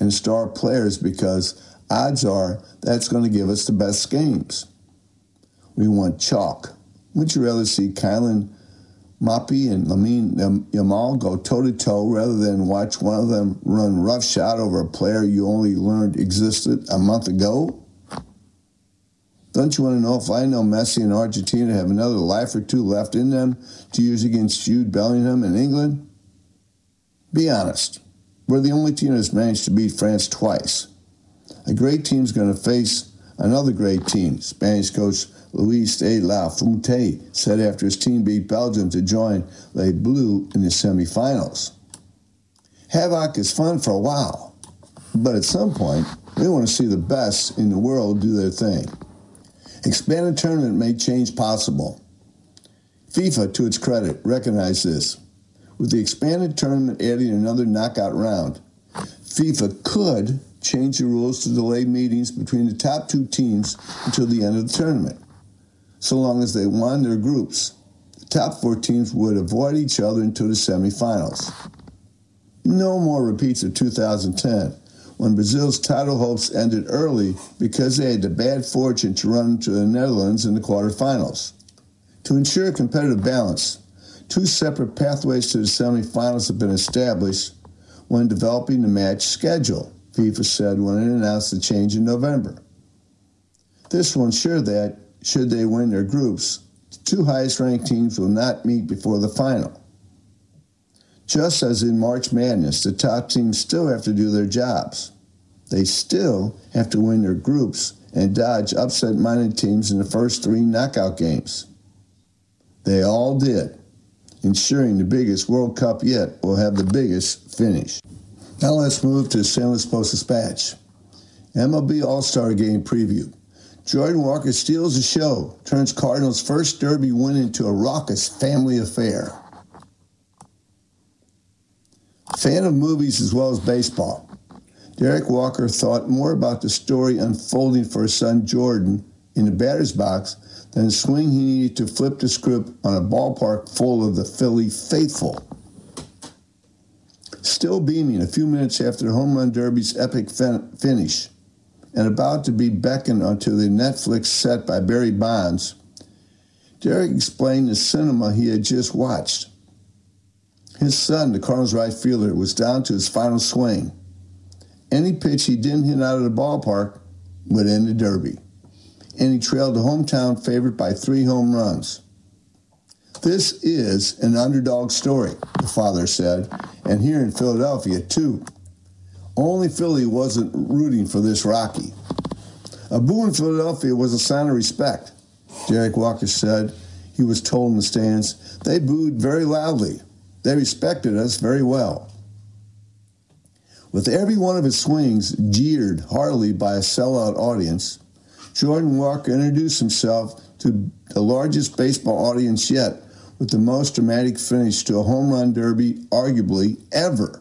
and star players because odds are that's going to give us the best games. We want chalk. Would you rather see Kylian Mbappe and Lamine Yamal go toe-to-toe rather than watch one of them run roughshod over a player you only learned existed a month ago? Don't you want to know if I know Messi and Argentina have another life or two left in them to use against Jude Bellingham in England? Be honest. We're the only team that's managed to beat France twice. A great team's going to face another great team, Spanish coach Luis de la Fuente said after his team beat Belgium to join Les Bleus in the semifinals. Havoc is fun for a while, but at some point, we want to see the best in the world do their thing. Expanded tournament made change possible. FIFA, to its credit, recognized this. With the expanded tournament adding another knockout round, FIFA could change the rules to delay meetings between the top two teams until the end of the tournament, so long as they won their groups. The top four teams would avoid each other until the semifinals. No more repeats of 2010, when Brazil's title hopes ended early because they had the bad fortune to run into the Netherlands in the quarterfinals. To ensure competitive balance, two separate pathways to the semifinals have been established when developing the match schedule, FIFA said when it announced the change in November. This will ensure that, should they win their groups, the two highest-ranked teams will not meet before the final. Just as in March Madness, the top teams still have to do their jobs. They still have to win their groups and dodge upset-minded teams in the first three knockout games. They all did, ensuring the biggest World Cup yet will have the biggest finish. Now let's move to the St. Louis Post-Dispatch. MLB All-Star Game preview. Jordan Walker steals the show, turns Cardinals' first Derby win into a raucous family affair. Fan of movies as well as baseball, Derek Walker thought more about the story unfolding for his son Jordan in the batter's box than the swing he needed to flip the script on a ballpark full of the Philly faithful. Still beaming a few minutes after the Home Run Derby's epic finish, and about to be beckoned onto the Netflix set by Barry Bonds, Derek explained the cinema he had just watched. His son, the Cardinals right fielder, was down to his final swing. Any pitch he didn't hit out of the ballpark would end the Derby, and he trailed the hometown favorite by 3 home runs. This is an underdog story, the father said, and here in Philadelphia, too. Only Philly wasn't rooting for this Rocky. A boo in Philadelphia was a sign of respect, Derek Walker said. He was told in the stands, they booed very loudly. They respected us very well. With every one of his swings jeered heartily by a sellout audience, Jordan Walker introduced himself to the largest baseball audience yet with the most dramatic finish to a home run derby arguably ever.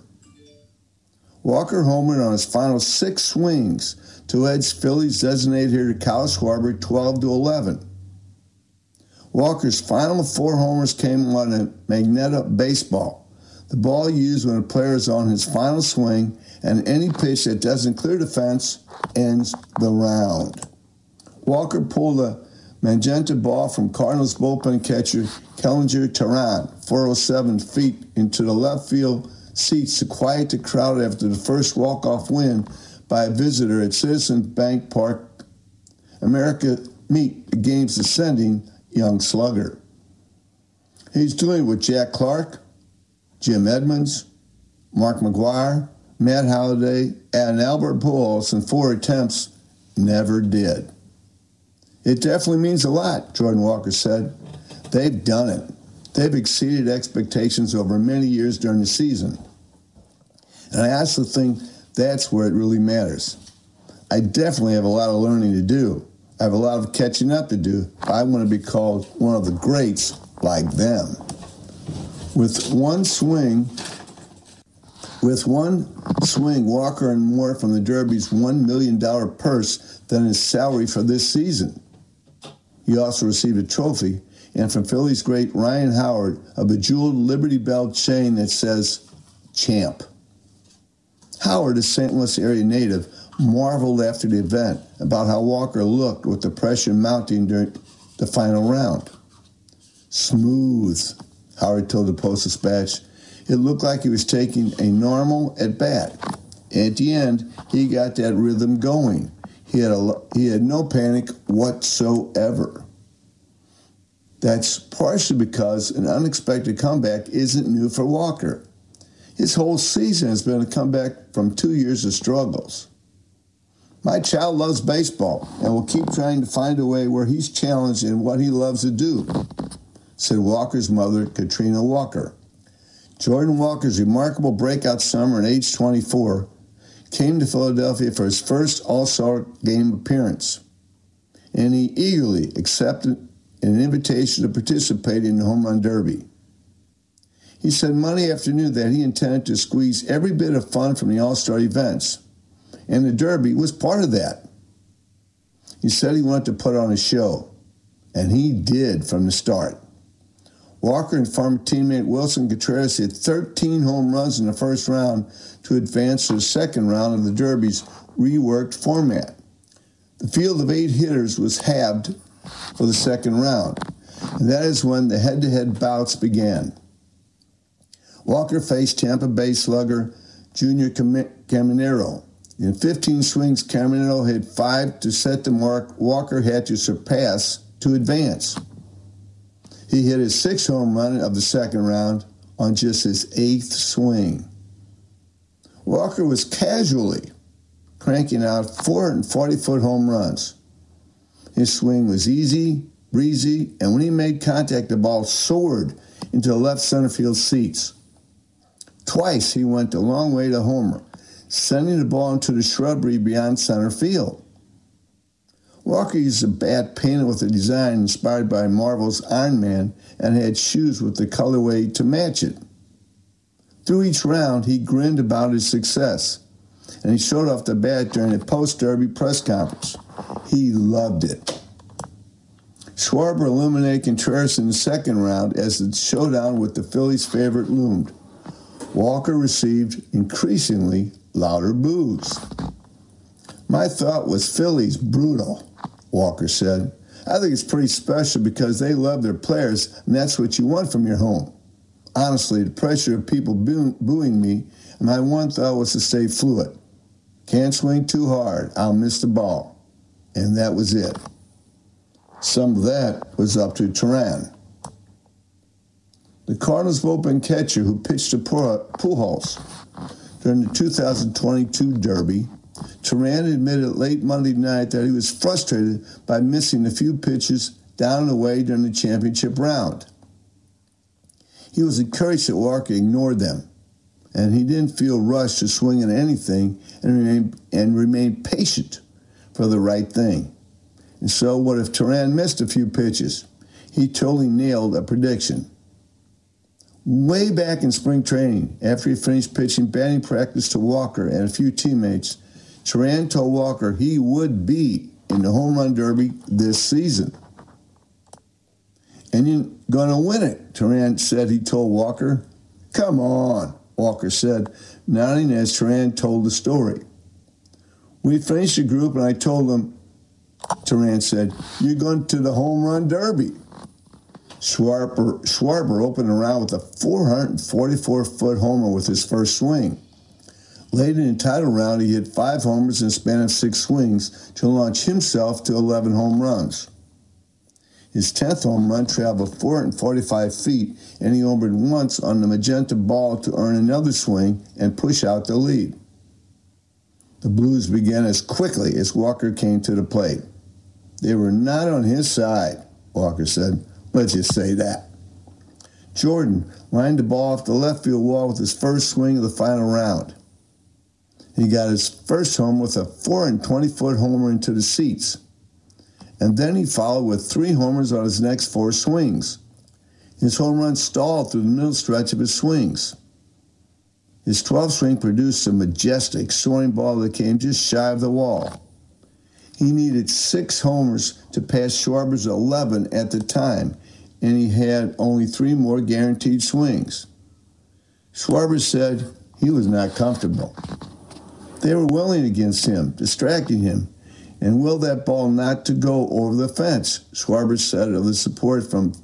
Walker homered on his final 6 swings to edge Philly's designated hitter Kyle Schwarber 12-11. Walker's final 4 homers came on a Magneto baseball, the ball used when a player is on his final swing, and any pitch that doesn't clear the fence ends the round. Walker pulled a magenta ball from Cardinals bullpen catcher Kellinger Tarrant 407 feet into the left field seats to quiet the crowd after the first walk-off win by a visitor at Citizens Bank Park. America meet the game's ascending young slugger. He's doing it with Jack Clark, Jim Edmonds, Mark McGwire, Matt Holliday, and Albert Pujols in 4 attempts never did. It definitely means a lot, Jordan Walker said. They've done it. They've exceeded expectations over many years during the season. And I also think that's where it really matters. I definitely have a lot of learning to do. I have a lot of catching up to do. I want to be called one of the greats like them. With one swing, Walker earned more from the Derby's $1 million purse than his salary for this season. He also received a trophy, and from Philly's great Ryan Howard, a bejeweled Liberty Bell chain that says, Champ. Howard, a St. Louis area native, marveled after the event about how Walker looked with the pressure mounting during the final round. "Smooth," Howard told the Post-Dispatch. "It looked like he was taking a normal at-bat. At the end, he got that rhythm going. He had no panic whatsoever." That's partially because an unexpected comeback isn't new for Walker. His whole season has been a comeback from 2 years of struggles. "My child loves baseball and will keep trying to find a way where he's challenged in what he loves to do," said Walker's mother, Katrina Walker. Jordan Walker's remarkable breakout summer at age 24 came to Philadelphia for his first All-Star game appearance, and he eagerly accepted an invitation to participate in the Home Run Derby. He said Monday afternoon that he intended to squeeze every bit of fun from the All-Star events, and the Derby was part of that. He said he wanted to put on a show, and he did from the start. Walker and former teammate Wilson Contreras hit 13 home runs in the first round to advance to the second round of the Derby's reworked format. The field of 8 hitters was halved for the second round, and that is when the head-to-head bouts began. Walker faced Tampa Bay slugger Junior Caminero. In 15 swings, Caminero hit 5 to set the mark Walker had to surpass to advance. He hit his 6th home run of the second round on just his 8th swing. Walker was casually cranking out 440-foot home runs. His swing was easy, breezy, and when he made contact, the ball soared into the left center field seats. Twice he went a long way to homer, sending the ball into the shrubbery beyond center field. Walker used a bat painted with a design inspired by Marvel's Iron Man and had shoes with the colorway to match it. Through each round, he grinned about his success, and he showed off the bat during a post-Derby press conference. He loved it. Schwarber eliminated Contreras in the second round as the showdown with the Phillies' favorite loomed. Walker received increasingly louder boos. "My thought was Phillies brutal," Walker said. "I think it's pretty special because they love their players, and that's what you want from your home. Honestly, the pressure of people booing me, and my one thought was to stay fluid. Can't swing too hard, I'll miss the ball." And that was it. Some of that was up to Teran. The Cardinals' bullpen catcher who pitched to Pujols during the 2022 Derby, Teran admitted late Monday night that he was frustrated by missing a few pitches down and away during the championship round. He was encouraged that Walker ignored them, and he didn't feel rushed to swing at anything and remain patient for the right thing. And so what if Teran missed a few pitches? He totally nailed a prediction. Way back in spring training, after he finished pitching batting practice to Walker and a few teammates, Teran told Walker he would be in the Home Run Derby this season. "And you're going to win it," Teran said he told Walker. "Come on," Walker said, nodding as Teran told the story. "We finished the group and I told them," Teran said, "you're going to the Home Run Derby." Schwarber opened the round with a 444-foot homer with his first swing. Late in the title round, he hit 5 homers in a span of 6 swings to launch himself to 11 home runs. His 10th home run traveled 445 feet, and he homered once on the magenta ball to earn another swing and push out the lead. The Blues began as quickly as Walker came to the plate. "They were not on his side," Walker said. "Let's just say that." Jordan lined the ball off the left field wall with his first swing of the final round. He got his first home with a 420-foot homer into the seats. And then he followed with 3 homers on his next 4 swings. His home run stalled through the middle stretch of his swings. His 12th swing produced a majestic, soaring ball that came just shy of the wall. He needed 6 homers to pass Schwarber's 11 at the time, and he had only 3 more guaranteed swings. Schwarber said he was not comfortable. They were willing against him, distracting him, and willed that ball not to go over the fence, Schwarber said of the support from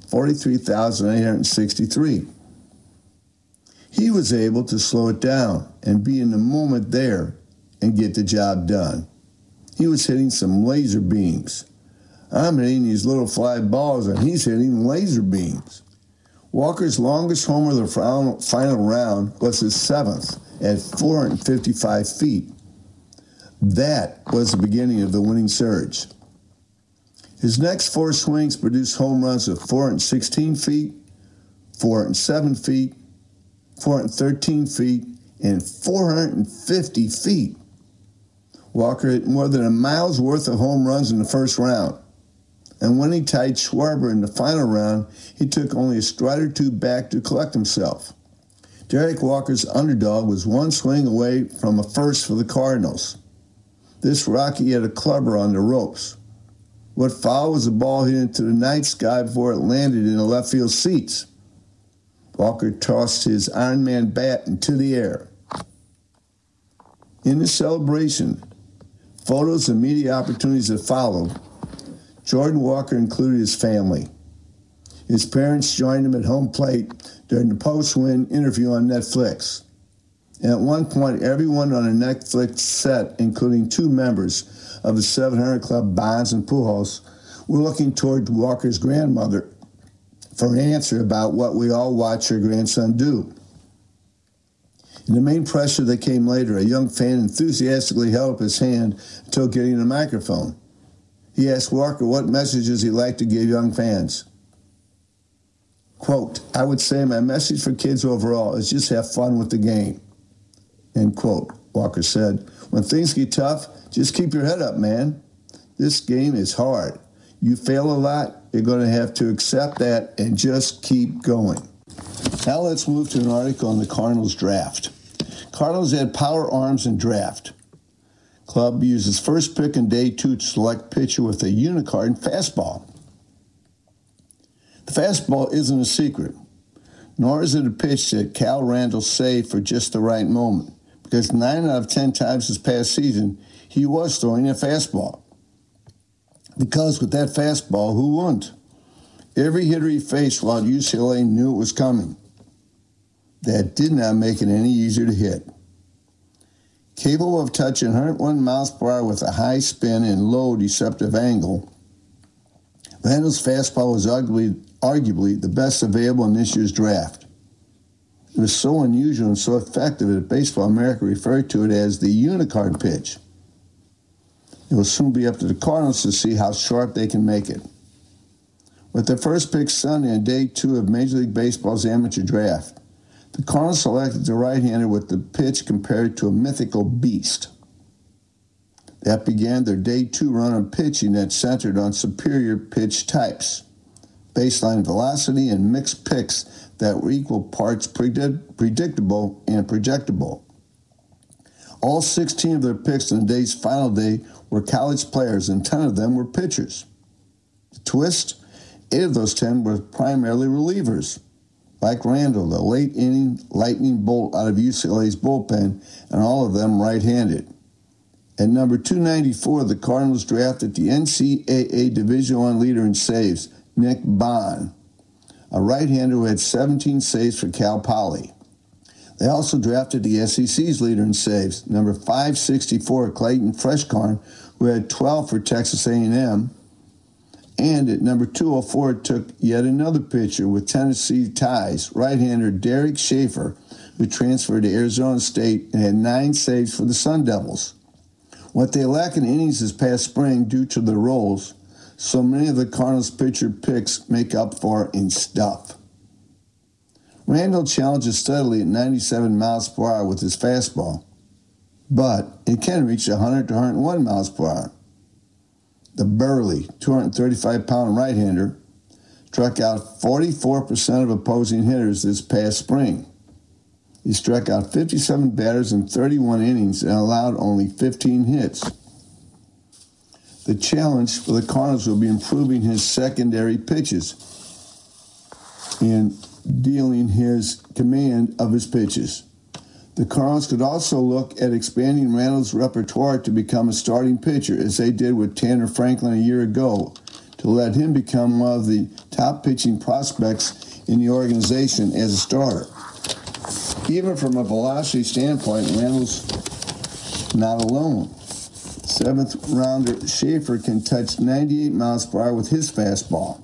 43,863. He was able to slow it down and be in the moment there and get the job done. He was hitting some laser beams. I'm hitting these little fly balls, and he's hitting laser beams. Walker's longest homer of the final round was his seventh at 455 feet. That was the beginning of the winning surge. His next four swings produced home runs of 416 feet, 407 feet, 413 feet, and 450 feet. Walker hit more than a mile's worth of home runs in the first round. And when he tied Schwarber in the final round, he took only a stride or two back to collect himself. Derek Walker's underdog was one swing away from a first for the Cardinals. This Rocky had a clubber on the ropes. What followed was a ball hit into the night sky before it landed in the left field seats. Walker tossed his Iron Man bat into the air. In the celebration, photos and media opportunities that followed, Jordan Walker included his family. His parents joined him at home plate during the post-win interview on Netflix. And at one point, everyone on the Netflix set, including two members of the 700 Club, Bonds and Pujols, were looking toward Walker's grandmother for an answer about what we all watch her grandson do. In the main pressure that came later, a young fan enthusiastically held up his hand until getting the microphone. He asked Walker what messages he'd like to give young fans. Quote, I would say my message for kids overall is just have fun with the game. End quote. Walker said, when things get tough, just keep your head up, man. This game is hard. You fail a lot, you're going to have to accept that and just keep going. Now let's move to an article on the Cardinals draft. Cardinals add power arms in draft. Club uses first pick in day 2 to select pitcher with a unicorn fastball. The fastball isn't a secret, nor is it a pitch that Cal Randall saved for just the right moment, because 9 out of 10 times this past season, he was throwing a fastball. Because with that fastball, who wouldn't? Every hitter he faced while at UCLA knew it was coming. That did not make it any easier to hit. Capable of touching 101 miles per hour with a high spin and low deceptive angle, Randall's fastball was arguably the best available in this year's draft. It was so unusual and so effective that Baseball America referred to it as the unicorn pitch. It will soon be up to the Cardinals to see how sharp they can make it. With their first pick Sunday on day 2 of Major League Baseball's amateur draft, the Cardinals selected the right-hander with the pitch compared to a mythical beast. That began their day 2 run on pitching that centered on superior pitch types, baseline velocity, and mixed picks that were equal parts predictable and projectable. All 16 of their picks on the day's final day were college players, and 10 of them were pitchers. The twist? 8 of those 10 were primarily relievers, like Randall, the late-inning lightning bolt out of UCLA's bullpen, and all of them right-handed. At number 294, the Cardinals drafted the NCAA Division I leader in saves, Nick Bond, a right-hander who had 17 saves for Cal Poly. They also drafted the SEC's leader in saves, number 564, Clayton Freshcorn, who had 12 for Texas A&M. And at number 204, took yet another pitcher with Tennessee ties, right-hander Derek Schaefer, who transferred to Arizona State and had 9 saves for the Sun Devils. What they lack in innings this past spring due to their roles, so many of the Cardinals' pitcher picks make up for in stuff. Randall challenges steadily at 97 miles per hour with his fastball, but it can reach 100 to 101 miles per hour. The burly 235-pound right-hander struck out 44% of opposing hitters this past spring. He struck out 57 batters in 31 innings and allowed only 15 hits. The challenge for the Cardinals will be improving his secondary pitches and dealing his command of his pitches. The Cardinals could also look at expanding Randall's repertoire to become a starting pitcher, as they did with Tanner Franklin a year ago, to let him become one of the top pitching prospects in the organization as a starter. Even from a velocity standpoint, Randall's not alone. 7th-rounder Schaefer can touch 98 miles per hour with his fastball.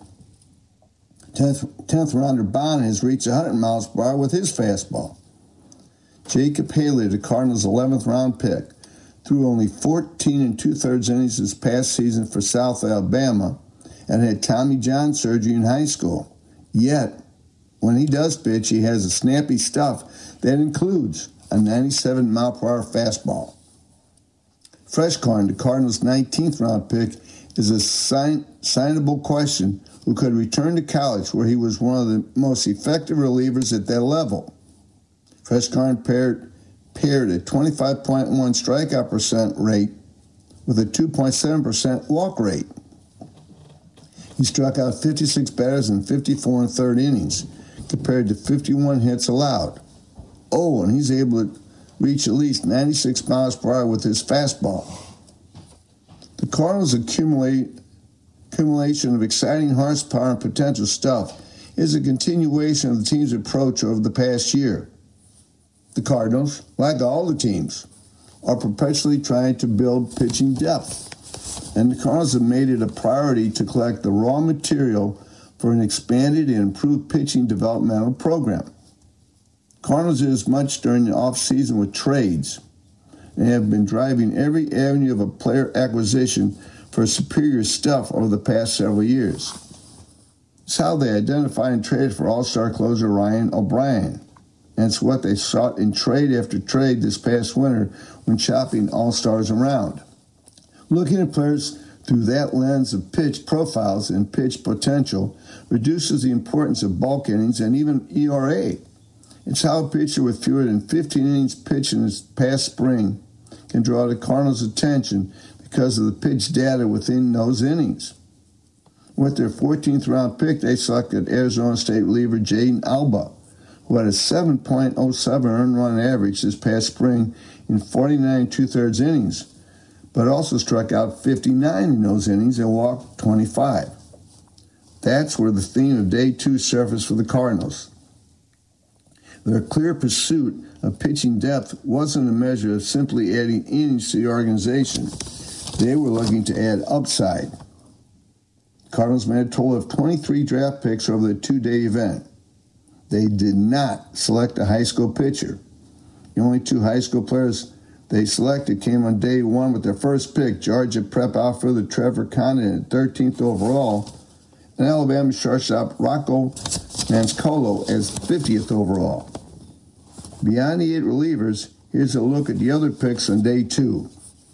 10th-rounder Bond has reached 100 miles per hour with his fastball. Jacob Haley, the Cardinals' 11th-round pick, threw only 14 2/3 innings this past season for South Alabama and had Tommy John surgery in high school. Yet, when he does pitch, he has a snappy stuff that includes a 97-mile-per-hour fastball. Freshcorn, the Cardinals' 19th-round pick, is a signable question who could return to college, where he was one of the most effective relievers at that level. Freshcorn paired a 25.1 strikeout percent rate with a 2.7% walk rate. He struck out 56 batters in 54 1/3 innings, compared to 51 hits allowed. Oh, and he's able to reach at least 96 miles per hour with his fastball. The Cardinals' accumulation of exciting horsepower and potential stuff is a continuation of the team's approach over the past year. The Cardinals, like all the teams, are perpetually trying to build pitching depth, and the Cardinals have made it a priority to collect the raw material for an expanded and improved pitching developmental program. Cardinals did as much during the offseason with trades and have been driving every avenue of a player acquisition for superior stuff over the past several years. It's how they identified and traded for all-star closer Ryan O'Brien. And it's what they sought in trade after trade this past winter when shopping all-stars around. Looking at players through that lens of pitch profiles and pitch potential reduces the importance of bulk innings and even ERA. It's how a pitcher with fewer than 15 innings pitched in this past spring can draw the Cardinals' attention because of the pitch data within those innings. With their 14th-round pick, they selected Arizona State reliever Jaden Alba, who had a 7.07 earned run average this past spring in 49 2/3 innings, but also struck out 59 in those innings and walked 25. That's where the theme of Day 2 surfaced for the Cardinals. Their clear pursuit of pitching depth wasn't a measure of simply adding innings to the organization. They were looking to add upside. The Cardinals made a total of 23 draft picks over the two-day event. They did not select a high school pitcher. The only two high school players they selected came on day one with their first pick, Georgia prep outfielder Trevor Condon at 13th overall, and Alabama shortstop Rocco Mancolo as 50th overall. Beyond the 8 relievers, here's a look at the other picks on day 2.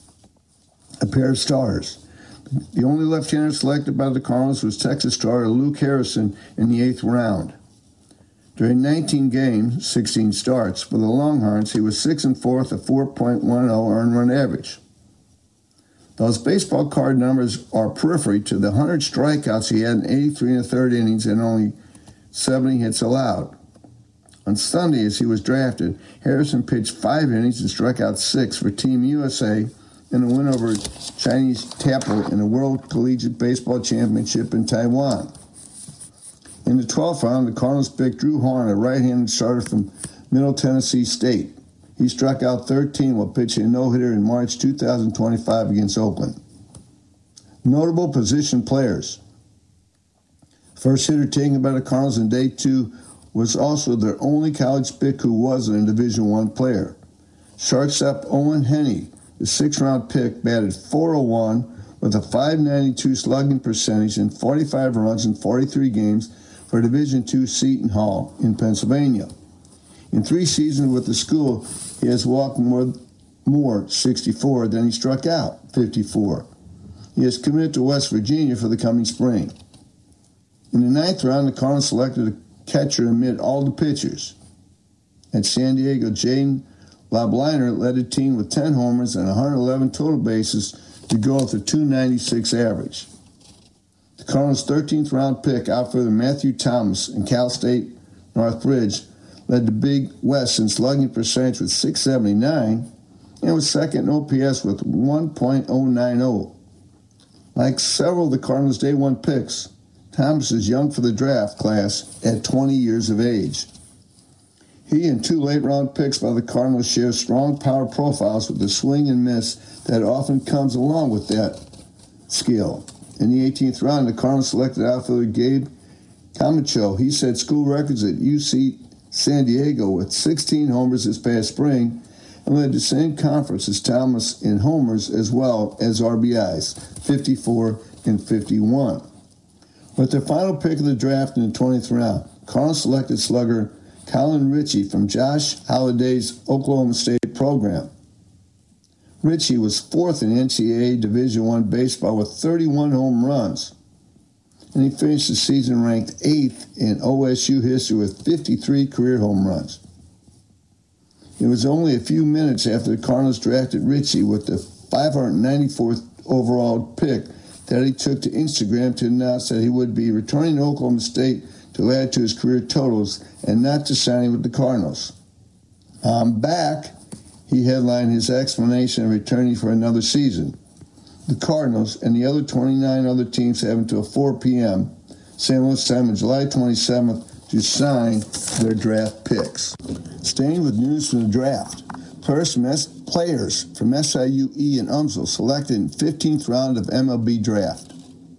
A pair of starters. The only left-hander selected by the Cardinals was Texas starter Luke Harrison in the 8th round. During 19 games, 16 starts, for the Longhorns, he was 6-4 with a 4.10 earned run average. Those baseball card numbers are periphery to the 100 strikeouts he had in 83 1/3 innings and only 70 hits allowed. On Sunday, as he was drafted, Harrison pitched 5 innings and struck out 6 for Team USA in a win over Chinese Taipei in the World Collegiate Baseball Championship in Taiwan. In the 12th round, the Cardinals picked Drew Horn, a right-handed starter from Middle Tennessee State. He struck out 13 while pitching a no-hitter in March 2025 against Oakland. Notable position players. First hitter taken by the Cardinals in day 2 was also their only college pick who wasn't a Division I player. Shortstop Owen Henney, the 6th-round pick, batted .401 with a .592 slugging percentage and 45 runs in 43 games for Division II Seton Hall in Pennsylvania. In 3 seasons with the school, he has walked more 64, than he struck out, 54. He is committed to West Virginia for the coming spring. In the 9th round, the Cardinals selected a catcher amid all the pitchers. At San Diego, Jaden Labliner led the team with 10 homers and 111 total bases to go with a .296 average. The Cardinals' 13th round pick, outfielder Matthew Thomas in Cal State Northbridge, led the Big West in slugging percentage with .679 and was second in OPS with 1.090. Like several of the Cardinals' day one picks, Thomas is young for the draft class at 20 years of age. He and two late-round picks by the Cardinals share strong power profiles with the swing and miss that often comes along with that skill. In the 18th round, the Cardinals selected outfielder Gabe Camacho. He set school records at UC San Diego with 16 homers this past spring and led the same conference as Thomas in homers as well as RBIs, 54 and 51. With their final pick of the draft in the 20th round, Cardinals selected slugger Colin Ritchie from Josh Holliday's Oklahoma State program. Ritchie was fourth in NCAA Division I baseball with 31 home runs, and he finished the season ranked 8th in OSU history with 53 career home runs. It was only a few minutes after the Cardinals drafted Ritchie with the 594th overall pick that he took to Instagram to announce that he would be returning to Oklahoma State to add to his career totals and not to signing with the Cardinals. "I'm back," he headlined his explanation of returning for another season. The Cardinals and the other 29 other teams have until 4 p.m. St. Louis time on July 27th to sign their draft picks. Staying with news from the draft, players from SIUE and UMSL selected in 15th round of MLB draft.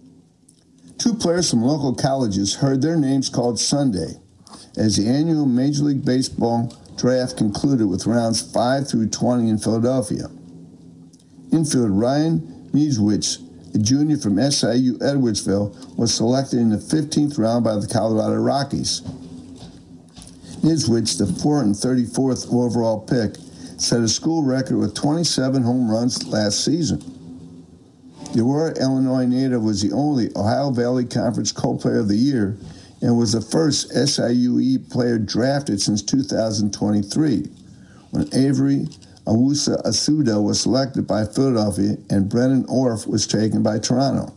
Two players from local colleges heard their names called Sunday as the annual Major League Baseball draft concluded with rounds 5 through 20 in Philadelphia. Infield Ryan Niezwich, a junior from SIU Edwardsville, was selected in the 15th round by the Colorado Rockies. Niezwich, the 434th overall pick, set a school record with 27 home runs last season. The Aurora, Illinois native was the only Ohio Valley Conference Co-Player of the Year and was the first SIUE player drafted since 2023, when Avery Awusa-Asuda was selected by Philadelphia and Brennan Orff was taken by Toronto.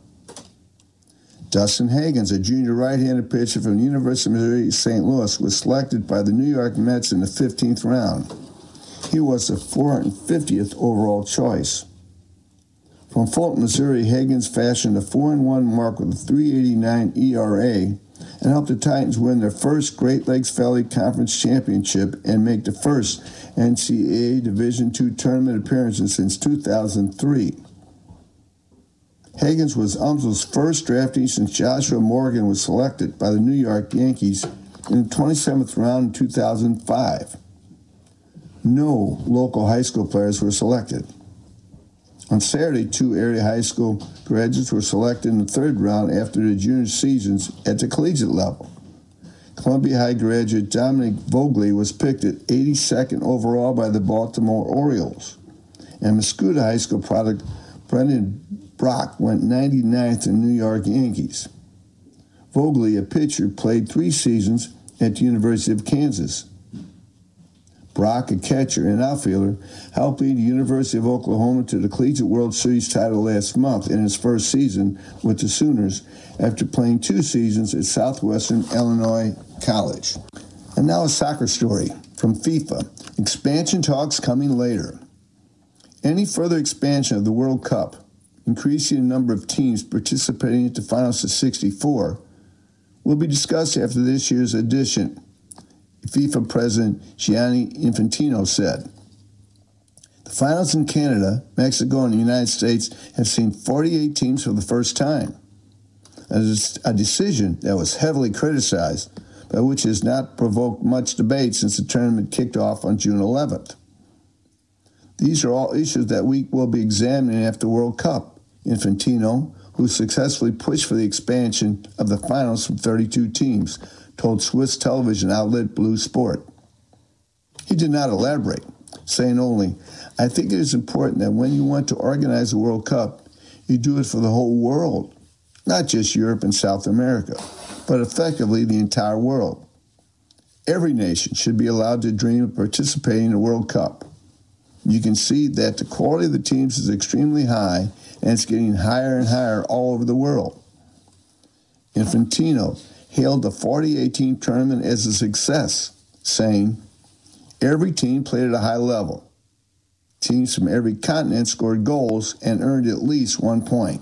Dustin Hagens, a junior right-handed pitcher from the University of Missouri St. Louis, was selected by the New York Mets in the 15th round. He was the 450th overall choice. From Fulton, Missouri, Hagens fashioned a 4-1 mark with a 3.89 ERA and helped the Titans win their first Great Lakes Valley Conference championship and make the first NCAA Division II tournament appearances since 2003. Hagens was UMSL's first draftee since Joshua Morgan was selected by the New York Yankees in the 27th round in 2005. No local high school players were selected. On Saturday, two area high school graduates were selected in the third round after their junior seasons at the collegiate level. Columbia High graduate Dominic Vogli was picked at 82nd overall by the Baltimore Orioles, and Mascoutah High School product Brendan Brock went 99th in New York Yankees. Vogli, a pitcher, played 3 seasons at the University of Kansas. Brock, a catcher and outfielder, helped lead the University of Oklahoma to the Collegiate World Series title last month in his first season with the Sooners after playing 2 seasons at Southwestern Illinois College. And now a soccer story from FIFA. Expansion talks coming later. Any further expansion of the World Cup, increasing the number of teams participating at the finals to 64, will be discussed after this year's edition, FIFA President Gianni Infantino said. The finals in Canada, Mexico, and the United States have seen 48 teams for the first time, a decision that was heavily criticized, but which has not provoked much debate since the tournament kicked off on June 11th. These are all issues that we will be examining after World Cup. Infantino, who successfully pushed for the expansion of the finals from 32 teams, told Swiss television outlet Blue Sport. He did not elaborate, saying only, "I think it is important that when you want to organize a World Cup, you do it for the whole world, not just Europe and South America, but effectively the entire world. Every nation should be allowed to dream of participating in a World Cup. You can see that the quality of the teams is extremely high, and it's getting higher and higher all over the world." Infantino hailed the 4018 tournament as a success, saying, every team played at a high level. Teams from every continent scored goals and earned at least 1 point.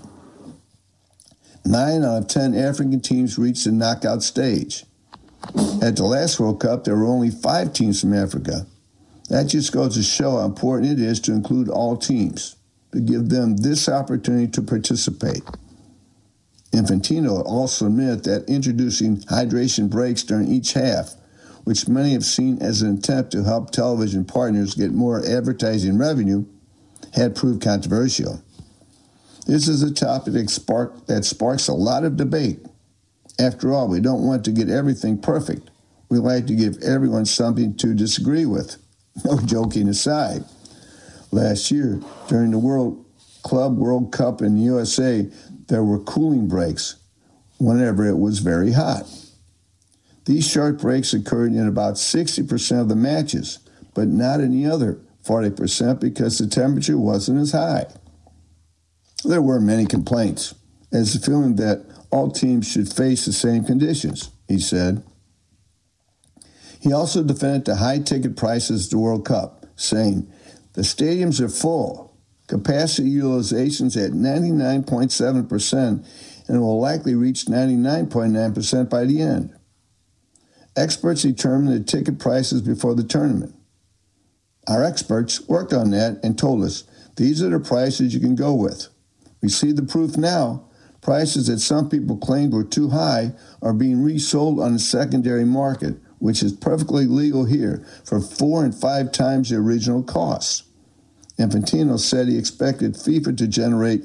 9 out of 10 African teams reached the knockout stage. At the last World Cup, there were only 5 teams from Africa. That just goes to show how important it is to include all teams, to give them this opportunity to participate. Infantino also admitted that introducing hydration breaks during each half, which many have seen as an attempt to help television partners get more advertising revenue, had proved controversial. This is a topic that sparks a lot of debate. After all, we don't want to get everything perfect. We like to give everyone something to disagree with. No joking aside. Last year, during the World Cup in the USA, there were cooling breaks whenever it was very hot. These short breaks occurred in about 60% of the matches, but not in the other 40% because the temperature wasn't as high. There were many complaints, as the feeling that all teams should face the same conditions, he said. He also defended the high ticket prices of the World Cup, saying, the stadiums are full, capacity utilization's at 99.7%, and will likely reach 99.9% by the end. Experts determined the ticket prices before the tournament. Our experts worked on that and told us, these are the prices you can go with. We see the proof now. Prices that some people claimed were too high are being resold on the secondary market, which is perfectly legal here, for 4 and 5 times the original cost. Infantino said he expected FIFA to generate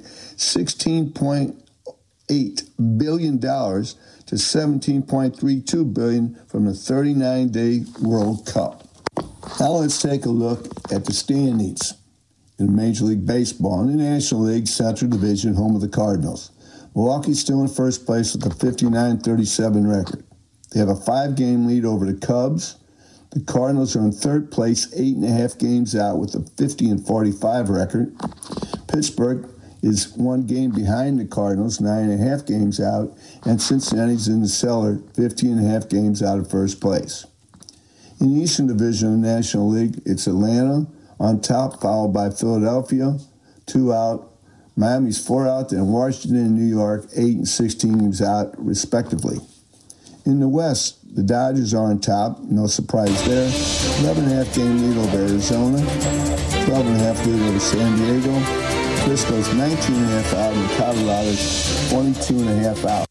$16.8 billion to $17.32 billion from the 39-day World Cup. Now let's take a look at the standings in Major League Baseball in the National League Central Division, home of the Cardinals. Milwaukee's still in first place with a 59-37 record. They have a 5-game lead over the Cubs. The Cardinals are in third place, 8.5 games out with a 50-45 record. Pittsburgh is 1 game behind the Cardinals, 9.5 games out, and Cincinnati's in the cellar, 15.5 games out of first place. In the Eastern Division of the National League, it's Atlanta on top, followed by Philadelphia, 2 out. Miami's 4 out, then Washington and New York, 8 and 16 games out, respectively. In the West, the Dodgers are on top, no surprise there. 11.5 game lead over Arizona, 12.5 lead over San Diego. Frisco's 19.5 out, and Colorado's 22.5 out.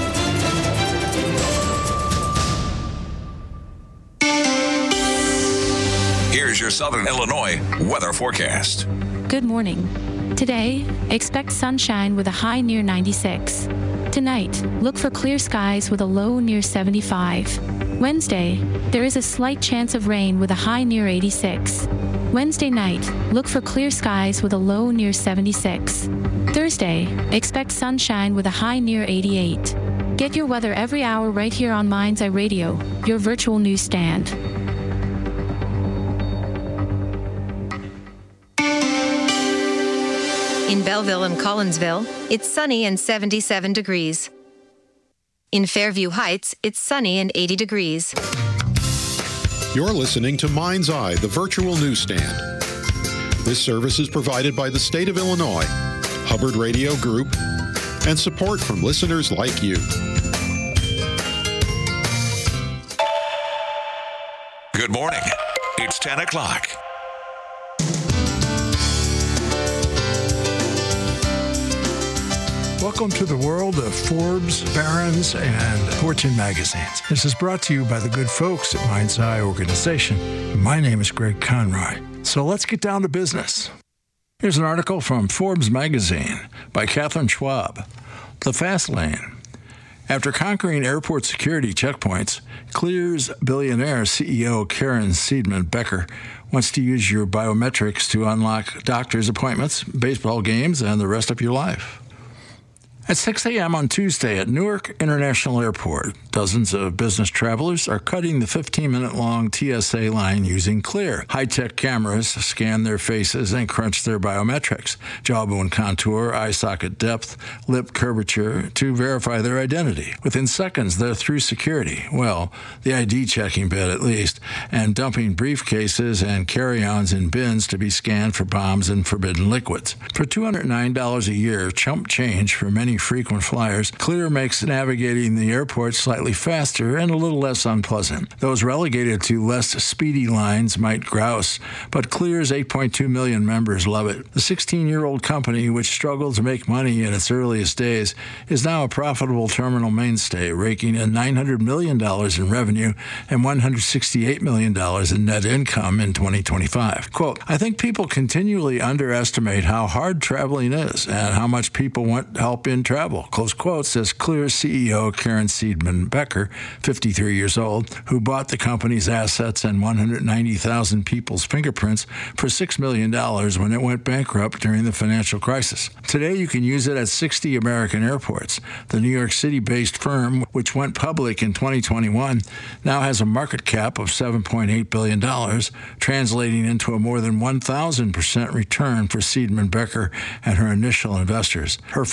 Here's your Southern Illinois weather forecast. Good morning. Today, expect sunshine with a high near 96. Tonight, look for clear skies with a low near 75. Wednesday, there is a slight chance of rain with a high near 86. Wednesday night, look for clear skies with a low near 76. Thursday, expect sunshine with a high near 88. Get your weather every hour right here on Mind's Eye Radio, your virtual newsstand. In Belleville and Collinsville, it's sunny and 77 degrees. In Fairview Heights, it's sunny and 80 degrees. You're listening to Mind's Eye, the virtual newsstand. This service is provided by the state of Illinois, Hubbard Radio Group, and support from listeners like you. Good morning. It's 10 o'clock. Welcome to the world of Forbes, Barron's, and Fortune magazines. This is brought to you by the good folks at Mind's Eye Organization. My name is Greg Conroy. So let's get down to business. Here's an article from Forbes magazine by Catherine Schwab. The Fast Lane. After conquering airport security checkpoints, Clear's billionaire CEO Karen Seidman Becker wants to use your biometrics to unlock doctor's appointments, baseball games, and the rest of your life. At 6 a.m. on Tuesday at Newark International Airport, dozens of business travelers are cutting the 15-minute-long TSA line using Clear. High-tech cameras scan their faces and crunch their biometrics, jawbone contour, eye socket depth, lip curvature to verify their identity. Within seconds, they're through security, well, the ID checking bit at least, and dumping briefcases and carry-ons in bins to be scanned for bombs and forbidden liquids. For $209 a year, chump change for many frequent flyers, Clear makes navigating the airport slightly faster and a little less unpleasant. Those relegated to less speedy lines might grouse, but Clear's 8.2 million members love it. The 16-year-old company, which struggled to make money in its earliest days, is now a profitable terminal mainstay, raking in $900 million in revenue and $168 million in net income in 2025. Quote, I think people continually underestimate how hard traveling is and how much people want help in travel, close quote, says Clear CEO Karen Seidman Becker, 53 years old, who bought the company's assets and 190,000 people's fingerprints for $6 million when it went bankrupt during the financial crisis. Today, you can use it at 60 American airports. The New York City-based firm, which went public in 2021, now has a market cap of $7.8 billion, translating into a more than 1,000% return for Seidman Becker and her initial investors. Her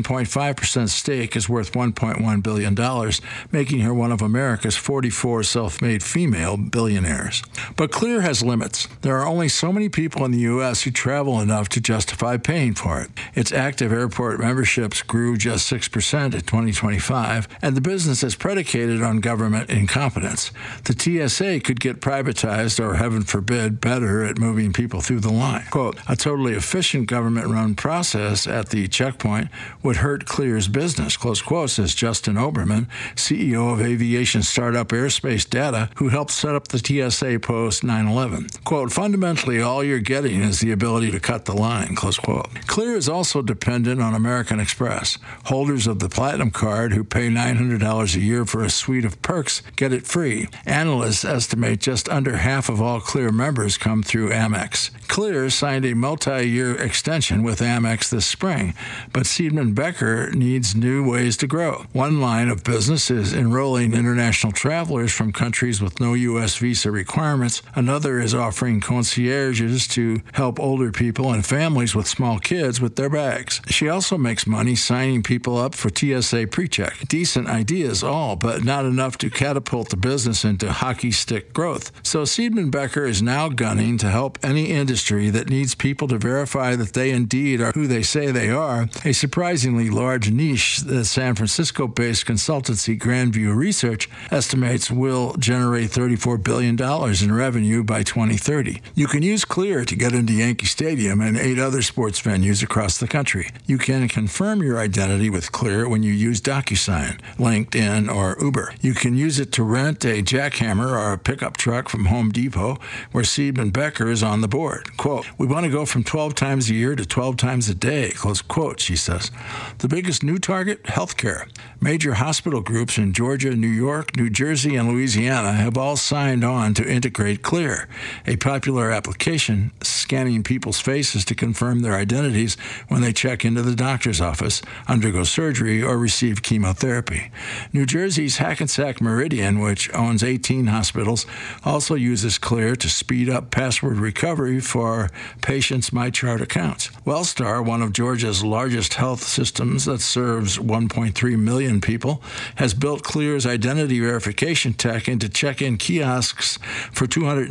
14.5% stake is worth $1.1 billion, making her one of America's 44 self-made female billionaires. But Clear has limits. There are only so many people in the U.S. who travel enough to justify paying for it. Its active airport memberships grew just 6% in 2025, and the business is predicated on government incompetence. The TSA could get privatized or, heaven forbid, better at moving people through the line. Quote, a totally efficient government-run process at the checkpoint would hurt Clear's business, close quote, says Justin Oberman, CEO of aviation startup Airspace Data, who helped set up the TSA post 9/11. Quote, fundamentally, all you're getting is the ability to cut the line, close quote. Clear is also dependent on American Express. Holders of the Platinum Card who pay $900 a year for a suite of perks get it free. Analysts estimate just under half of all Clear members come through Amex. Clear signed a multi-year extension with Amex this spring, but Seidman Becker needs new ways to grow. One line of business is enrolling international travelers from countries with no U.S. visa requirements. Another is offering concierges to help older people and families with small kids with their bags. She also makes money signing people up for TSA PreCheck. Decent ideas all, but not enough to catapult the business into hockey stick growth. So Seidman Becker is now gunning to help any industry that needs people to verify that they indeed are who they say they are, a surprisingly large niche that San Francisco-based consultancy Grandview Research estimates will generate $34 billion in revenue by 2030. You can use Clear to get into Yankee Stadium and 8 other sports venues across the country. You can confirm your identity with Clear when you use DocuSign, LinkedIn, or Uber. You can use it to rent a jackhammer or a pickup truck from Home Depot, where Seidman Becker is on the board. Quote, we want to go from 12 times a year to 12 times a day, close quote, she says. The biggest new target, healthcare. Major hospital groups in Georgia, New York, New Jersey, and Louisiana have all signed on to integrate Clear, a popular application scanning people's faces to confirm their identities when they check into the doctor's office, undergo surgery, or receive chemotherapy. New Jersey's Hackensack Meridian, which owns 18 hospitals, also uses Clear to speed up password recovery for patients' MyChart accounts. Wellstar, one of Georgia's largest health systems that serves 1.3 million people, has built Clear's identity verification tech into check-in kiosks for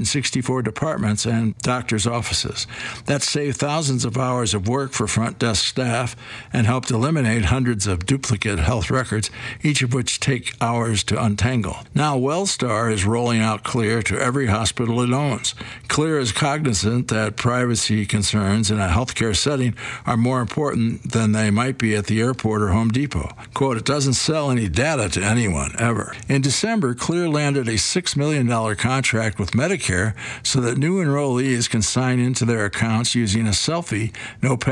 264 departments and doctors' offices. That saved thousands of hours of work for front desk staff and helped eliminate hundreds of duplicate health records, each of which take hours to untangle. Now Wellstar is rolling out Clear to every hospital it owns. Clear is cognizant that privacy concerns in a healthcare setting are more important than they might be at the airport or Home Depot. Quote, it doesn't sell any data to anyone, ever. In December, Clear landed a $6 million contract with Medicare so that new enrollees can sign into their accounts using a selfie no password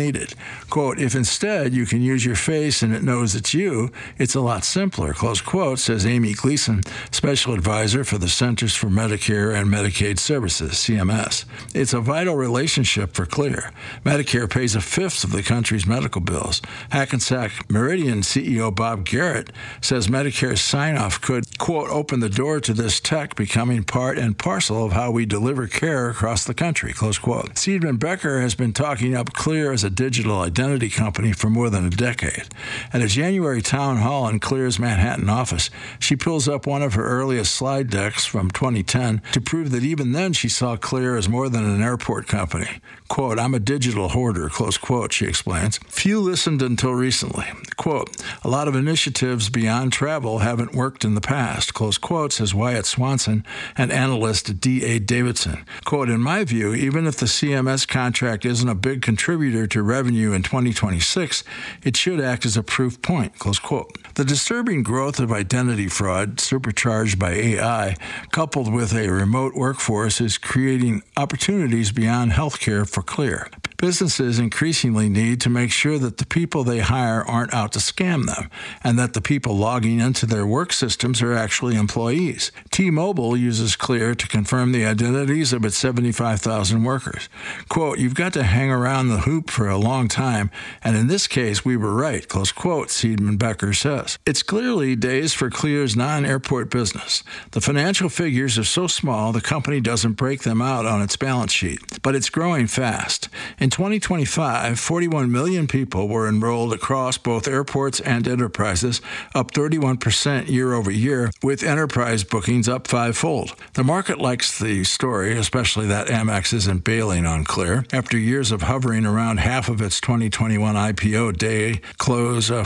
needed. Quote, if instead you can use your face and it knows it's you, it's a lot simpler, close quote, says Amy Gleason, Special Advisor for the Centers for Medicare and Medicaid Services, CMS. It's a vital relationship for Clear. Medicare pays a fifth of the country's medical bills. Hackensack Meridian CEO Bob Garrett says Medicare's sign-off could, quote, open the door to this tech becoming part and parcel of how we deliver care across the country, close quote. Seidman Becker has been talking up Clear as a digital identity company for more than a decade. At a January town hall in Clear's Manhattan office, she pulls up one of her earliest slide decks from 2010 to prove that even then she saw Clear as more than an airport company. Quote, I'm a digital hoarder, close quote, she explains. Few listened until recently. Quote, a lot of initiatives beyond travel haven't worked in the past, close quote, says Wyatt Swanson, an analyst at D.A. Davidson. Quote, in my view, even if the CMS contract isn't a big contributor to revenue in 2026, it should act as a proof point, close quote. The disturbing growth of identity fraud, supercharged by AI, coupled with a remote workforce, is creating opportunities beyond healthcare for Clear. Businesses increasingly need to make sure that the people they hire aren't out to scam them, and that the people logging into their work systems are actually employees. T-Mobile uses Clear to confirm the identities of its 75,000 workers. Quote, you've got to hang around the hoop for a long time, and in this case, we were right, close quote, Seidman Becker says. It's clearly days for Clear's non-airport business. The financial figures are so small, the company doesn't break them out on its balance sheet, but it's growing fast. In 2025, 41 million people were enrolled across both airports and enterprises, up 31% year over year, with enterprise bookings up fivefold. The market likes the story, especially that Amex isn't bailing on Clear. After years of hovering around half of its 2021 IPO day close of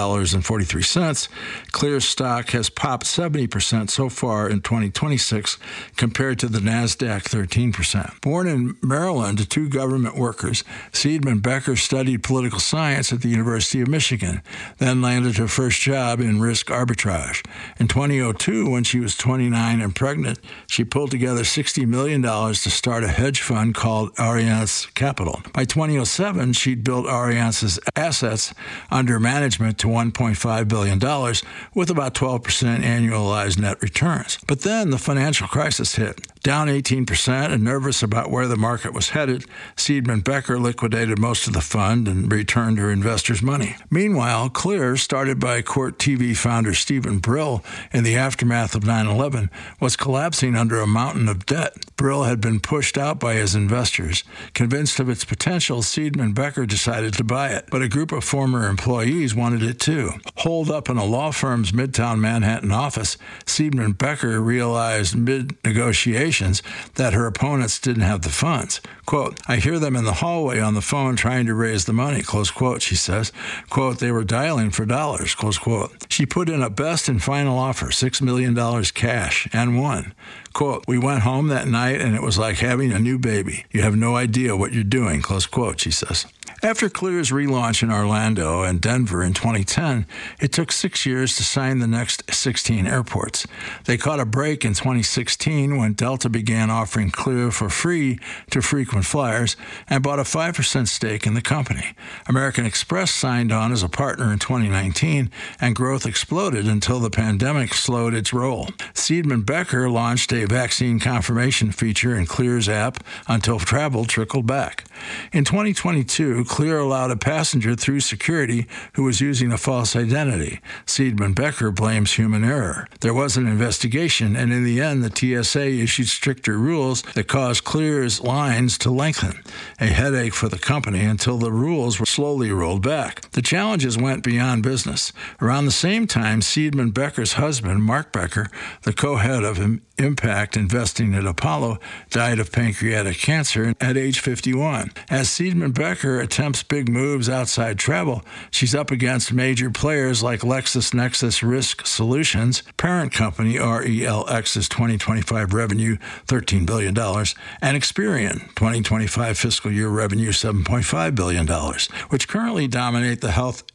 $40.43, Clear's stock has popped 70% so far in 2026 compared to the NASDAQ 13%. Born in Maryland to two government workers, Seidman Becker studied political science at the University of Michigan, then landed her first job in risk arbitrage. In 2002, when she was 29 and pregnant, she pulled together $60 million to start a hedge fund called Ariance Capital. By 2007, she'd built Ariance's assets under management to $1.5 billion, with about 12% annualized net returns. But then the financial crisis hit. Down 18% and nervous about where the market was headed, Seidman Becker liquidated most of the fund and returned her investors' money. Meanwhile, Clear, started by Court TV founder Stephen Brill in the aftermath of 9/11, was collapsing under a mountain of debt. Brill had been pushed out by his investors. Convinced of its potential, Seidman Becker decided to buy it, but a group of former employees wanted it too. Holed up in a law firm's Midtown Manhattan office, Seidman Becker realized mid-negotiation that her opponents didn't have the funds. Quote, I hear them in the hallway on the phone trying to raise the money, close quote, she says. Quote, they were dialing for dollars, close quote. She put in a best and final offer, $6 million cash, and won. Quote, we went home that night and it was like having a new baby. You have no idea what you're doing, close quote, she says. After Clear's relaunch in Orlando and Denver in 2010, it took 6 years to sign the next 16 airports. They caught a break in 2016 when Delta began offering Clear for free to frequent flyers and bought a 5% stake in the company. American Express signed on as a partner in 2019, and growth exploded until the pandemic slowed its roll. Seidman Becker launched a vaccine confirmation feature in Clear's app until travel trickled back. In 2022, Clear allowed a passenger through security who was using a false identity. Seidman Becker blames human error. There was an investigation, and in the end, the TSA issued stricter rules that caused Clear's lines to lengthen, a headache for the company until the rules were slowly rolled back. The challenges went beyond business. Around the same time, Seidman Becker's husband, Mark Becker, the co-head of Impact Investing at Apollo, died of pancreatic cancer at age 51. As Seidman Becker attempts big moves outside travel, she's up against major players like LexisNexis Risk Solutions, parent company RELX's 2025 revenue $13 billion, and Experian, 2025 fiscal year revenue $7.5 billion, which currently dominate the health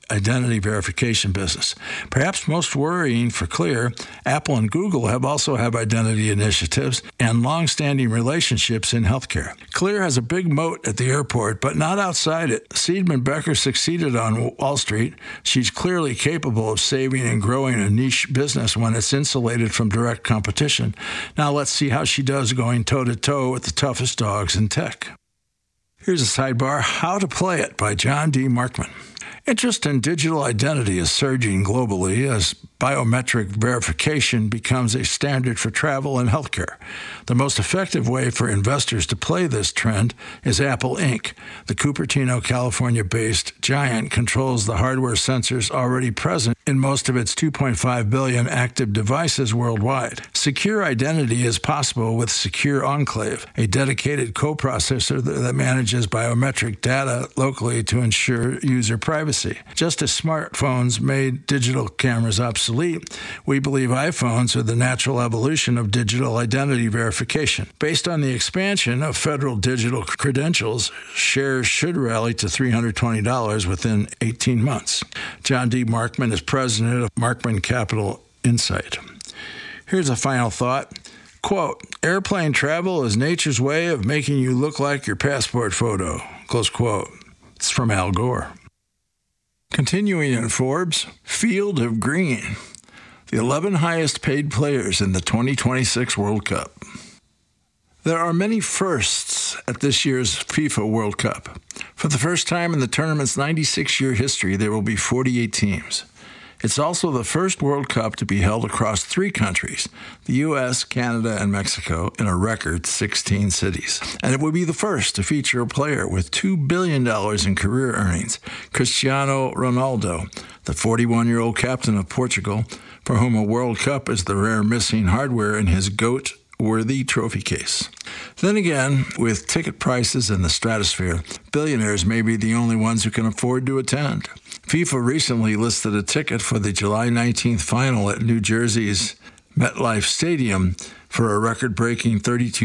identity verification business. Perhaps most worrying for Clear, Apple and Google also have identity initiatives and long-standing relationships in healthcare. Clear has a big moat at the airport, but not outside it. Seidman Becker succeeded on Wall Street. She's clearly capable of saving and growing a niche business when it's insulated from direct competition. Now let's see how she does going toe-to-toe with the toughest dogs in tech. Here's a sidebar, How to Play It by John D. Markman. Interest in digital identity is surging globally as biometric verification becomes a standard for travel and healthcare. The most effective way for investors to play this trend is Apple Inc. The Cupertino, California-based giant controls the hardware sensors already present in most of its 2.5 billion active devices worldwide. Secure identity is possible with Secure Enclave, a dedicated coprocessor that manages biometric data locally to ensure user privacy. Just as smartphones made digital cameras obsolete, we believe iPhones are the natural evolution of digital identity verification. Based on the expansion of federal digital credentials, shares should rally to $320 within 18 months. John D. Markman is president of Markman Capital Insight. Here's a final thought. Quote, airplane travel is nature's way of making you look like your passport photo. Close quote. It's from Al Gore. Continuing in Forbes, Field of Green, the 11 highest paid players in the 2026 World Cup. There are many firsts at this year's FIFA World Cup. For the first time in the tournament's 96-year history, there will be 48 teams. It's also the first World Cup to be held across 3 countries, the U.S., Canada, and Mexico, in a record 16 cities. And it will be the first to feature a player with $2 billion in career earnings, Cristiano Ronaldo, the 41-year-old captain of Portugal, for whom a World Cup is the rare missing hardware in his GOAT-worthy trophy case. Then again, with ticket prices in the stratosphere, billionaires may be the only ones who can afford to attend. FIFA recently listed a ticket for the July 19th final at New Jersey's MetLife Stadium for a record-breaking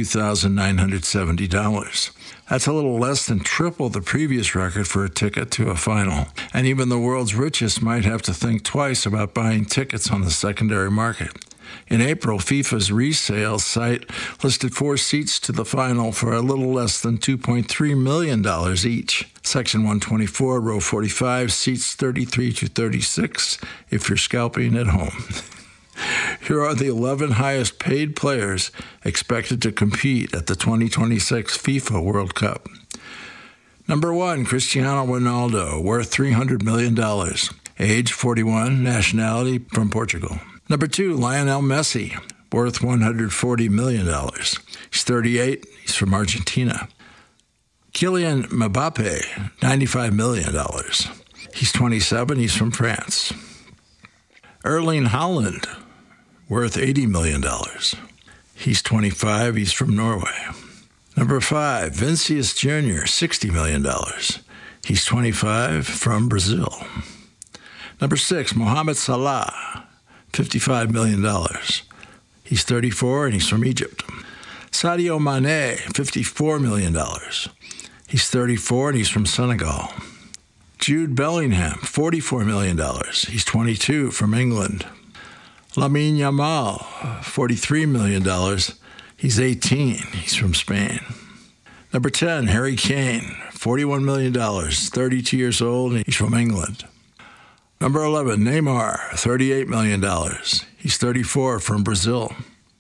$32,970. That's a little less than triple the previous record for a ticket to a final. And even the world's richest might have to think twice about buying tickets on the secondary market. In April, FIFA's resale site listed 4 seats to the final for a little less than $2.3 million each. Section 124, row 45, seats 33 to 36 if you're scalping at home. Here are the 11 highest paid players expected to compete at the 2026 FIFA World Cup. Number 1, Cristiano Ronaldo, worth $300 million. Age 41, nationality from Portugal. Number 2, Lionel Messi, worth $140 million. He's 38, he's from Argentina. Kylian Mbappe, $95 million. He's 27, he's from France. Erling Haaland, worth $80 million. He's 25, he's from Norway. Number 5, Vinicius Jr., $60 million. He's 25, from Brazil. Number 6, Mohamed Salah, $55 million. He's 34 and he's from Egypt. Sadio Mane, $54 million. He's 34 and he's from Senegal. Jude Bellingham, $44 million. He's 22 from England. Lamine Yamal, $43 million. He's 18. He's from Spain. Number 10, Harry Kane, $41 million, 32 years old, and he's from England. Number 11, Neymar, $38 million. He's 34 from Brazil.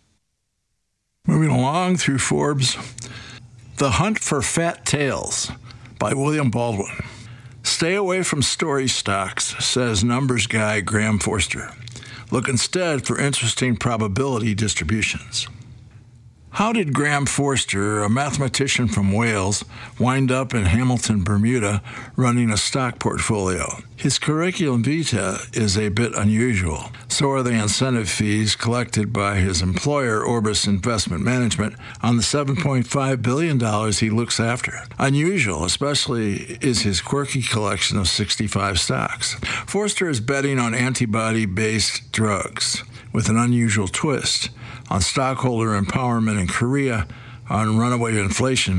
Moving along through Forbes, The Hunt for Fat Tails by William Baldwin. Stay away from story stocks, says numbers guy Graham Forster. Look instead for interesting probability distributions. How did Graham Forster, a mathematician from Wales, wind up in Hamilton, Bermuda, running a stock portfolio? His curriculum vitae is a bit unusual. So are the incentive fees collected by his employer, Orbis Investment Management, on the $7.5 billion he looks after. Unusual, especially, is his quirky collection of 65 stocks. Forster is betting on antibody-based drugs, with an unusual twist, on stockholder empowerment in Korea, on runaway inflation,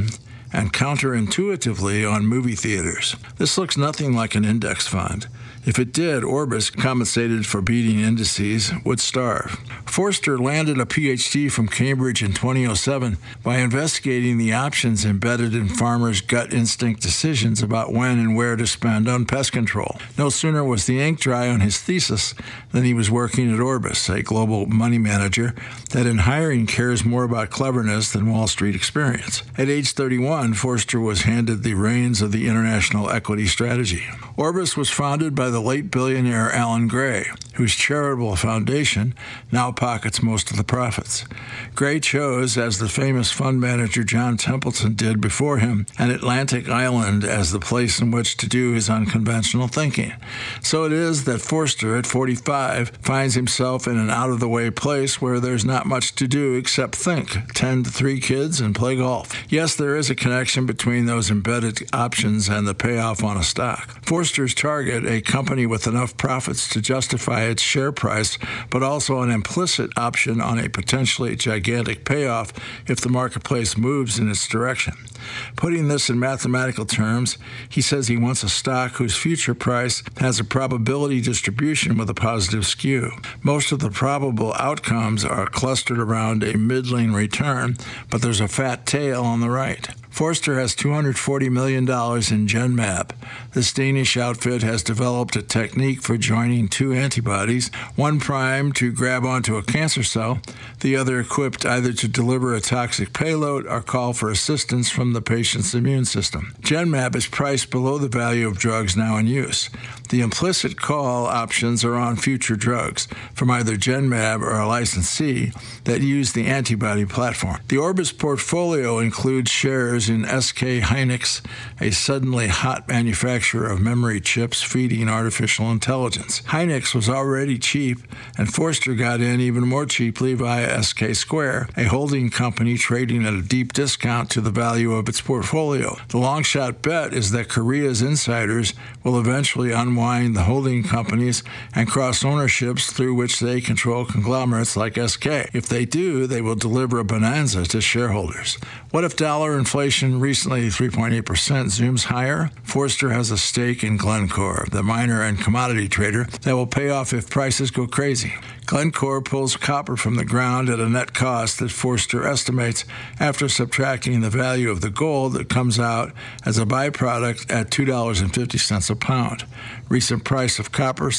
and counterintuitively on movie theaters. This looks nothing like an index fund. If it did, Orbis, compensated for beating indices, would starve. Forster landed a PhD from Cambridge in 2007 by investigating the options embedded in farmers' gut instinct decisions about when and where to spend on pest control. No sooner was the ink dry on his thesis than he was working at Orbis, a global money manager that in hiring cares more about cleverness than Wall Street experience. At age 31, Forster was handed the reins of the international equity strategy. Orbis was founded by the late billionaire Alan Gray, whose charitable foundation now pockets most of the profits. Gray chose, as the famous fund manager John Templeton did before him, an Atlantic island as the place in which to do his unconventional thinking. So it is that Forster, at 45, finds himself in an out-of-the-way place where there's not much to do except think, tend 3 kids, and play golf. Yes, there is a connection between those embedded options and the payoff on a stock. Forster's target, a company with enough profits to justify its share price, but also an implicit option on a potentially gigantic payoff if the marketplace moves in its direction. Putting this in mathematical terms, he says he wants a stock whose future price has a probability distribution with a positive skew. Most of the probable outcomes are clustered around a middling return, but there's a fat tail on the right. Forster has $240 million in Genmab. This Danish outfit has developed a technique for joining 2 antibodies, one primed to grab onto a cancer cell, the other equipped either to deliver a toxic payload or call for assistance from the patient's immune system. Genmab is priced below the value of drugs now in use. The implicit call options are on future drugs from either Genmab or a licensee that use the antibody platform. The Orbis portfolio includes shares in SK Hynix, a suddenly hot manufacturer of memory chips feeding artificial intelligence. Hynix was already cheap, and Forster got in even more cheaply via SK Square, a holding company trading at a deep discount to the value of its portfolio. The long-shot bet is that Korea's insiders will eventually unwind the holding companies and cross ownerships through which they control conglomerates like SK. If they do, they will deliver a bonanza to shareholders. What if dollar inflation, recently 3.8%, zooms higher? Forster has a stake in Glencore, the miner and commodity trader that will pay off if prices go crazy. Glencore pulls copper from the ground at a net cost that Forster estimates after subtracting the value of the gold that comes out as a byproduct at $2.50 a pound. Recent price of copper,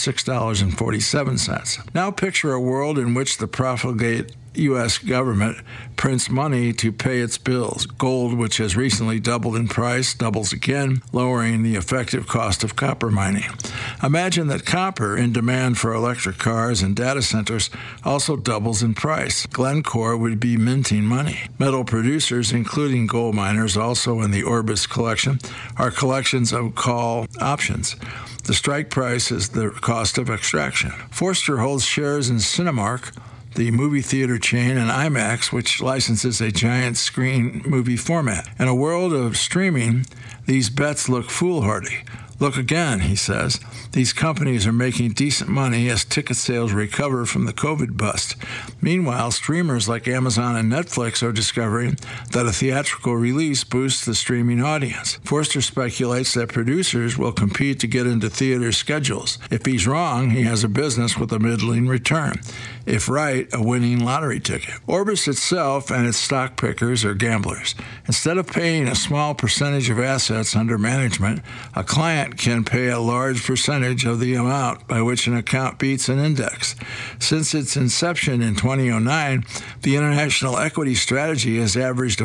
$6.47. Now picture a world in which the profligate U.S. government prints money to pay its bills. Gold, which has recently doubled in price, doubles again, lowering the effective cost of copper mining. Imagine that copper, in demand for electric cars and data centers, also doubles in price. Glencore would be minting money. Metal producers, including gold miners, also in the Orbis collection, are collections of call options. The strike price is the cost of extraction. Forster holds shares in Cinemark, the movie theater chain, and IMAX, which licenses a giant screen movie format. In a world of streaming, these bets look foolhardy. Look again, he says. These companies are making decent money as ticket sales recover from the COVID bust. Meanwhile, streamers like Amazon and Netflix are discovering that a theatrical release boosts the streaming audience. Forster speculates that producers will compete to get into theater schedules. If he's wrong, he has a business with a middling return. If right, a winning lottery ticket. Orbis itself and its stock pickers are gamblers. Instead of paying a small percentage of assets under management, a client can pay a large percentage of the amount by which an account beats an index. Since its inception in 2009, the international equity strategy has averaged a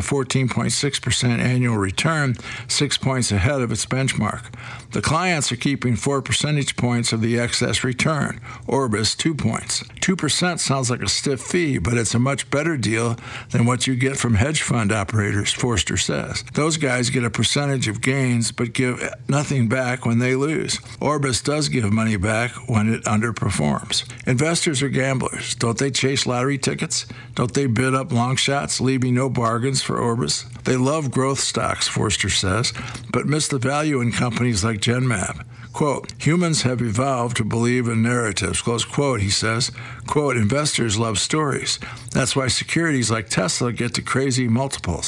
14.6% annual return, 6 points ahead of its benchmark. The clients are keeping 4 percentage points of the excess return. Orbis, 2 points. 2% sounds like a stiff fee, but it's a much better deal than what you get from hedge fund operators, Forster says. Those guys get a percentage of gains, but give nothing back when they lose. Orbis does give money back when it underperforms. Investors are gamblers. Don't they chase lottery tickets? Don't they bid up long shots, leaving no bargains for Orbis? They love growth stocks, Forster says, but miss the value in companies like Genmab. Quote, humans have evolved to believe in narratives, close quote, he says. Quote, investors love stories. That's why securities like Tesla get to crazy multiples.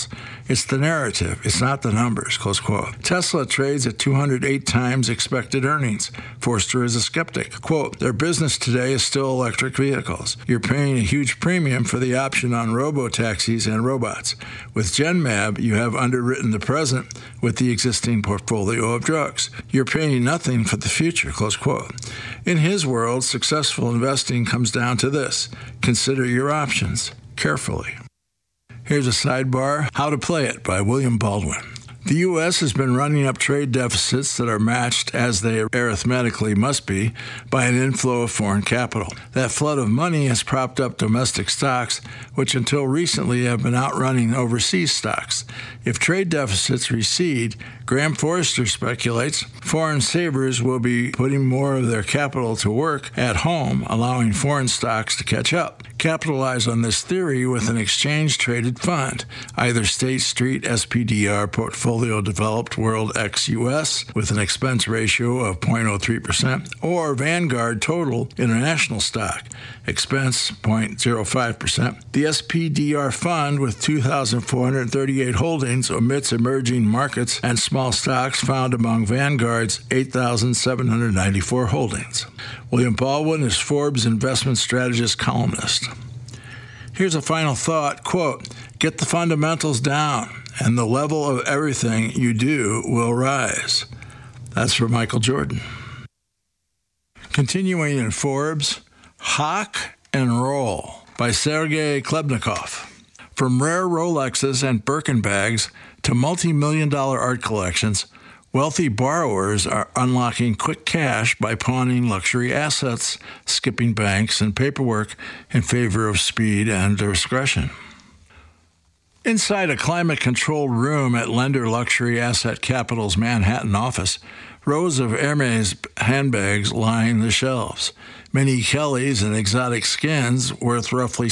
It's the narrative. It's not the numbers, close quote. Tesla trades at 208 times expected earnings. Forster is a skeptic. Quote, their business today is still electric vehicles. You're paying a huge premium for the option on robo-taxis and robots. With GenMab, you have underwritten the present with the existing portfolio of drugs. You're paying nothing for the future, close quote. In his world, successful investing comes down to this. Consider your options carefully. Here's a sidebar, How to Play It by William Baldwin. The U.S. has been running up trade deficits that are matched, as they arithmetically must be, by an inflow of foreign capital. That flood of money has propped up domestic stocks, which until recently have been outrunning overseas stocks. If trade deficits recede, Graham Forrester speculates, foreign savers will be putting more of their capital to work at home, allowing foreign stocks to catch up. Capitalize on this theory with an exchange-traded fund, either State Street SPDR Portfolio Developed World ex-US with an expense ratio of 0.03%, or Vanguard Total International Stock, expense 0.05%. The SPDR fund with 2,438 holdings omits emerging markets and small stocks found among Vanguard's 8,794 holdings. William Baldwin is Forbes investment strategist columnist. Here's a final thought, quote, get the fundamentals down and the level of everything you do will rise. That's from Michael Jordan. Continuing in Forbes, Hawk and Roll by Sergei Klebnikov. From rare Rolexes and Birkin bags to multi-million-dollar art collections, wealthy borrowers are unlocking quick cash by pawning luxury assets, skipping banks and paperwork in favor of speed and discretion. Inside a climate-controlled room at Lender Luxury Asset Capital's Manhattan office, rows of Hermes handbags line the shelves. Many Kellys and exotic skins worth roughly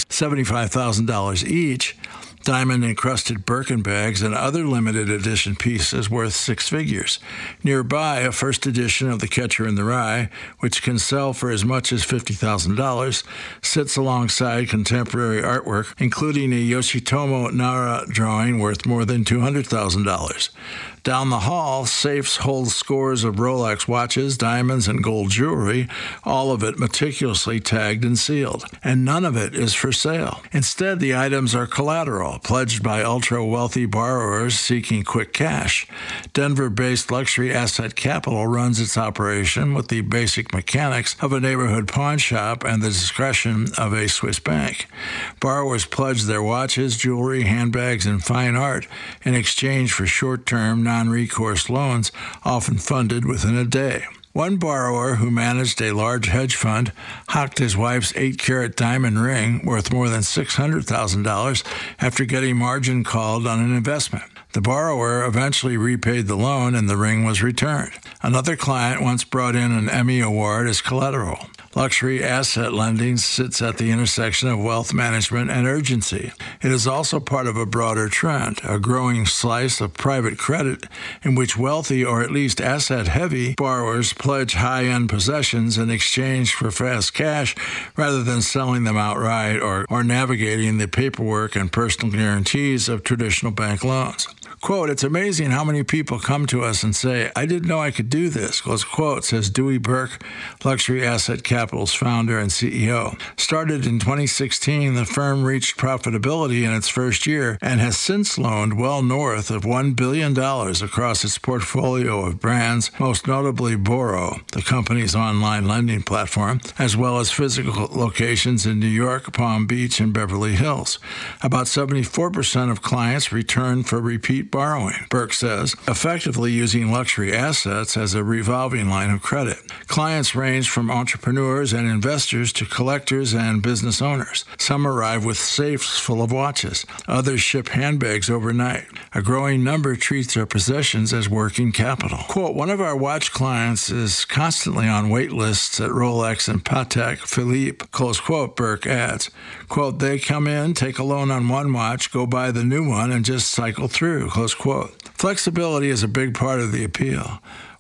$75,000 each, diamond-encrusted Birkin bags, and other limited edition pieces worth six figures. Nearby, a first edition of The Catcher in the Rye, which can sell for as much as $50,000, sits alongside contemporary artwork, including a Yoshitomo Nara drawing worth more than $200,000. Down the hall, safes hold scores of Rolex watches, diamonds, and gold jewelry, all of it meticulously tagged and sealed. And none of it is for sale. Instead, the items are collateral, pledged by ultra-wealthy borrowers seeking quick cash. Denver-based Luxury Asset Capital runs its operation with the basic mechanics of a neighborhood pawn shop and the discretion of a Swiss bank. Borrowers pledge their watches, jewelry, handbags, and fine art in exchange for short-term, non-recourse loans, often funded within a day. One borrower who managed a large hedge fund hocked his wife's 8-carat diamond ring worth more than $600,000 after getting margin called on an investment. The borrower eventually repaid the loan and the ring was returned. Another client once brought in an Emmy Award as collateral. Luxury asset lending sits at the intersection of wealth management and urgency. It is also part of a broader trend, a growing slice of private credit in which wealthy or at least asset-heavy borrowers pledge high-end possessions in exchange for fast cash rather than selling them outright or navigating the paperwork and personal guarantees of traditional bank loans. Quote, it's amazing how many people come to us and say, I didn't know I could do this, close quote, says Dewey Burke, Luxury Asset Capital's founder and CEO. Started in 2016, the firm reached profitability in its first year and has since loaned well north of $1 billion across its portfolio of brands, most notably Boro, the company's online lending platform, as well as physical locations in New York, Palm Beach, and Beverly Hills. About 74% of clients return for repeat borrowing, Burke says, effectively using luxury assets as a revolving line of credit. Clients range from entrepreneurs and investors to collectors and business owners. Some arrive with safes full of watches. Others ship handbags overnight. A growing number treats their possessions as working capital. Quote, one of our watch clients is constantly on wait lists at Rolex and Patek Philippe, close quote, Burke adds. Quote, they come in, take a loan on one watch, go buy the new one, and just cycle through, close quote. Flexibility is a big part of the appeal.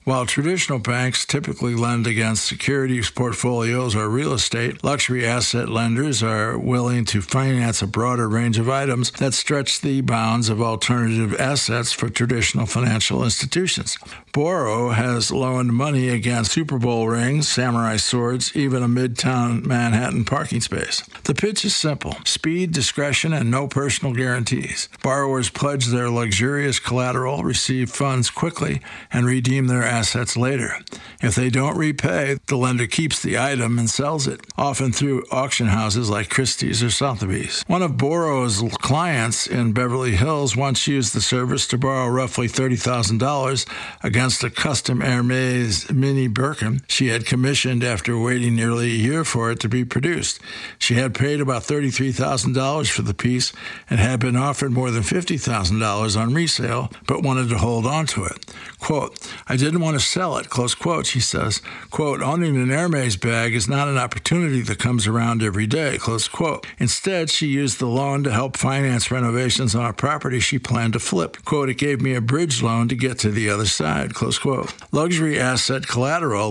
While traditional banks typically lend against securities portfolios or real estate, luxury asset lenders are willing to finance a broader range of items that stretch the bounds of alternative assets for traditional financial institutions. Boro has loaned money against Super Bowl rings, samurai swords, even a Midtown Manhattan parking space. The pitch is simple: speed, discretion, and no personal guarantees. Borrowers pledge their luxurious collateral, receive funds quickly, and redeem their assets later. If they don't repay, the lender keeps the item and sells it, often through auction houses like Christie's or Sotheby's. One of Boro's clients in Beverly Hills once used the service to borrow roughly $30,000 against a custom Hermes mini Birkin she had commissioned after waiting nearly a year for it to be produced. She had paid about $33,000 for the piece and had been offered more than $50,000 on resale, but wanted to hold on to it. Quote, "I didn't want to sell it," close quote, she says. Quote, "Owning an Hermes bag is not an opportunity that comes around every day," close quote. Instead, she used the loan to help finance renovations on a property she planned to flip. Quote, "It gave me a bridge loan to get to the other side," close quote. Luxury asset collateral